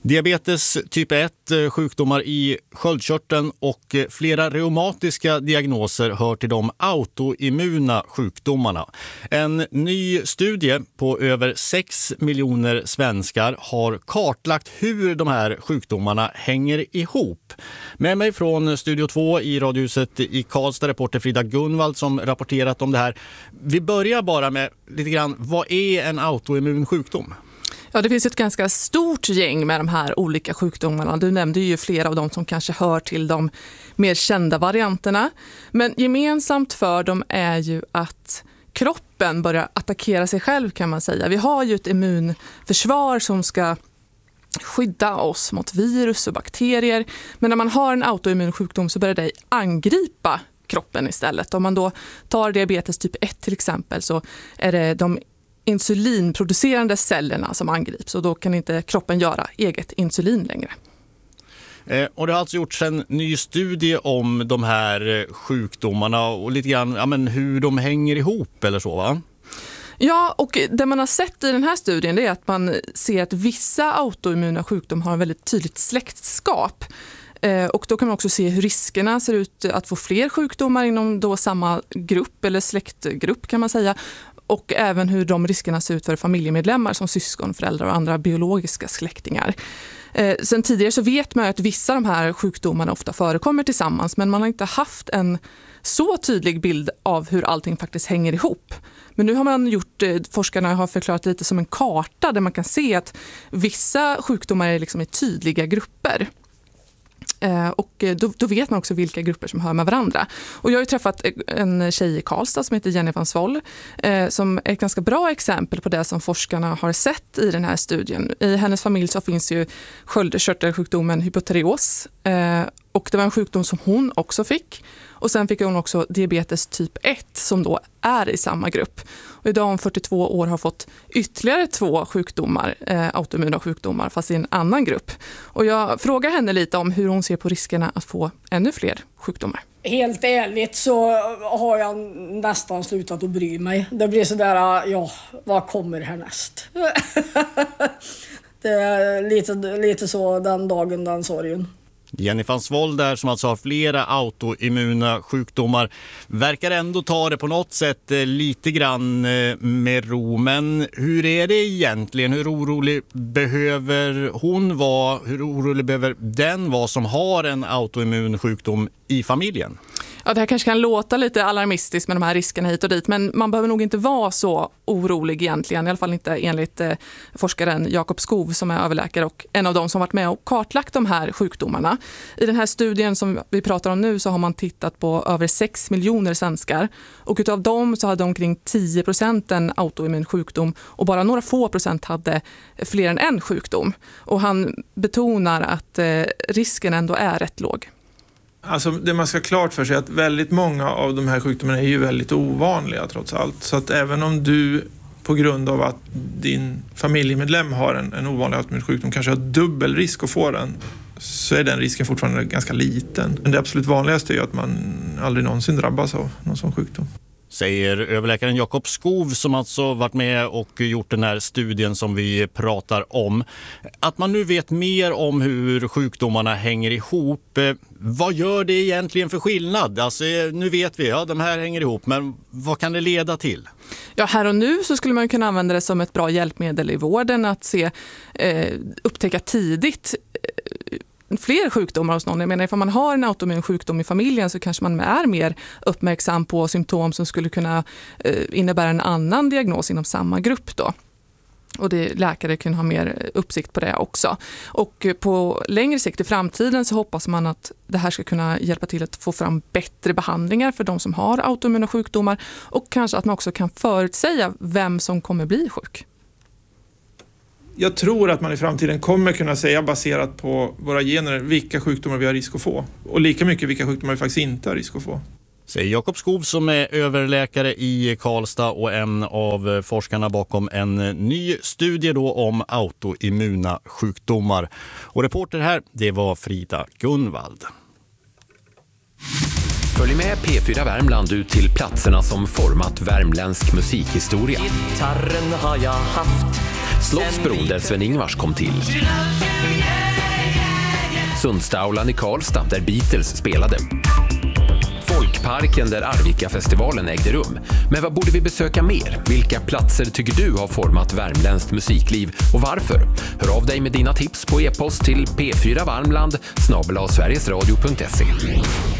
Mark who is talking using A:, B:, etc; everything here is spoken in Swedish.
A: Diabetes typ 1, sjukdomar i sköldkörteln och flera reumatiska diagnoser hör till de autoimmuna sjukdomarna. En ny studie på över 6 miljoner svenskar har kartlagt hur de här sjukdomarna hänger ihop. Med mig från Studio 2 i Radiohuset i Karlstad, reporter Frida Gunvald som rapporterat om det här. Vi börjar bara med lite grann, vad är en autoimmun sjukdom?
B: Ja, det finns ett ganska stort gäng med de här olika sjukdomarna. Du nämnde ju flera av dem som kanske hör till de mer kända varianterna. Men gemensamt för dem är ju att kroppen börjar attackera sig själv, kan man säga. Vi har ju ett immunförsvar som ska skydda oss mot virus och bakterier. Men när man har en autoimmun sjukdom så börjar det angripa kroppen istället. Om man då tar diabetes typ 1 till exempel, så är det de insulinproducerande cellerna som angrips och då kan inte kroppen göra eget insulin längre.
A: Och det har alltså gjorts en ny studie om de här sjukdomarna och lite grann hur de hänger ihop eller så, va?
B: Ja, och det man har sett i den här studien är att man ser att vissa autoimmuna sjukdomar har en väldigt tydligt släktskap. Och då kan man också se hur riskerna ser ut att få fler sjukdomar inom då samma grupp eller släktgrupp, kan man säga. Och även hur de riskerna ser ut för familjemedlemmar som syskon, föräldrar och andra biologiska släktingar. Sen tidigare så vet man att vissa av de här sjukdomarna ofta förekommer tillsammans, men man har inte haft en så tydlig bild av hur allting faktiskt hänger ihop. Men nu har man gjort, forskarna har förklarat lite som en karta där man kan se att vissa sjukdomar är liksom i tydliga grupper. Och då vet man också vilka grupper som hör med varandra. Och jag har ju träffat en tjej i Karlstad som heter Jenny van Svoll, som är ett ganska bra exempel på det som forskarna har sett i den här studien. I hennes familj så finns ju sköldkörtelsjukdomen hypotyreos, och det var en sjukdom som hon också fick. Och sen fick hon också diabetes typ 1 som då är i samma grupp. Och idag om 42 år har fått ytterligare 2 sjukdomar, autoimmuna sjukdomar, fast i en annan grupp. Och jag frågar henne lite om hur hon ser på riskerna att få ännu fler sjukdomar.
C: Helt ärligt så har jag nästan slutat att bry mig. Det blir sådär, vad kommer härnäst? Det är lite så den dagen, den sorgen.
A: Jenny van Svoll där, som alltså har flera autoimmuna sjukdomar, verkar ändå ta det på något sätt lite grann med ro. Men hur är det egentligen? Hur orolig behöver hon vara? Hur orolig behöver den vara som har en autoimmun sjukdom i familjen?
B: Ja, det här kanske kan låta lite alarmistiskt med de här riskerna hit och dit, men man behöver nog inte vara så orolig egentligen, i alla fall inte enligt forskaren Jakob Skov som är överläkare och en av dem som varit med och kartlagt de här sjukdomarna. I den här studien som vi pratar om nu så har man tittat på över 6 miljoner svenskar, och utav dem så hade omkring 10% en autoimmun sjukdom och bara några få procent hade fler än en sjukdom. Och han betonar att risken ändå är rätt låg.
D: Alltså det man ska klart för sig är att väldigt många av de här sjukdomarna är ju väldigt ovanliga trots allt. Så att även om du på grund av att din familjemedlem har en ovanlig autoimmun sjukdom kanske har dubbel risk att få den, så är den risken fortfarande ganska liten. Men det absolut vanligaste är ju att man aldrig någonsin drabbas av någon sån sjukdom.
A: Säger överläkaren Jakob Skov som alltså varit med och gjort den här studien som vi pratar om. Att man nu vet mer om hur sjukdomarna hänger ihop, vad gör det egentligen för skillnad? Alltså, nu vet vi, de här hänger ihop, men vad kan det leda till?
B: Ja, här och nu så skulle man kunna använda det som ett bra hjälpmedel i vården att upptäcka tidigt fler sjukdomar hos någon. Jag menar, ifall man har en autoimmun sjukdom i familjen så kanske man är mer uppmärksam på symptom som skulle kunna innebära en annan diagnos inom samma grupp då. Och läkare kan ha mer uppsikt på det också. Och på längre sikt i framtiden så hoppas man att det här ska kunna hjälpa till att få fram bättre behandlingar för de som har autoimmuna sjukdomar, och kanske att man också kan förutsäga vem som kommer bli sjuk.
D: Jag tror att man i framtiden kommer kunna säga baserat på våra gener vilka sjukdomar vi har risk att få. Och lika mycket vilka sjukdomar vi faktiskt inte har risk att få.
A: Säger Jakob Skov som är överläkare i Karlstad och en av forskarna bakom en ny studie då om autoimmuna sjukdomar. Och reporter här, det var Frida Gunvald.
E: Följ med P4 Värmland ut till platserna som format värmländsk musikhistoria.
F: Gitarren har jag haft
E: Slottsbron där Sven-Ingvars kom till. Sundstaulan i Karlstad där Beatles spelade. Folkparken där Arvika-festivalen ägde rum. Men vad borde vi besöka mer? Vilka platser tycker du har format värmländskt musikliv och varför? Hör av dig med dina tips på e-post till p4varmland@sverigesradio.se.